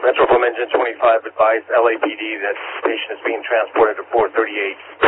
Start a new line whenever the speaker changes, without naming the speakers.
Metro from Engine 25 advised LAPD that the patient is being transported to 438